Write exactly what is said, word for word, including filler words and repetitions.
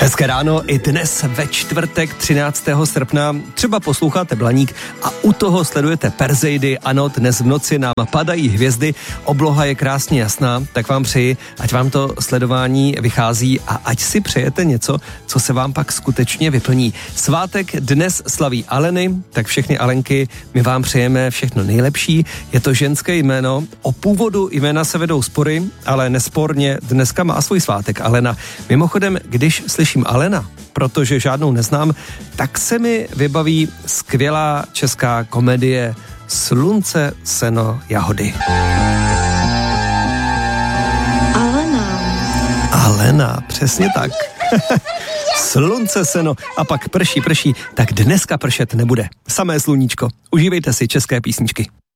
Hezké ráno i dnes ve čtvrtek třináctého srpna. Třeba posloucháte Blaník a u toho sledujete Perzeidy. Ano, dnes v noci nám padají hvězdy, obloha je krásně jasná, tak vám přeji, ať vám to sledování vychází a ať si přejete něco, co se vám pak skutečně vyplní. Svátek dnes slaví Aleny, tak všechny Alenky, my vám přejeme všechno nejlepší. Je to ženské jméno, o původu jména se vedou spory, ale nesporně dneska má svůj svátek Alena. Mimochodem, když slyším Alena, protože žádnou neznám, tak se mi vybaví skvělá česká komedie Slunce, seno, jahody. Alena. Alena, přesně tak. Slunce, seno a pak prší, prší, tak dneska pršet nebude. Samé sluníčko. Užívejte si české písničky.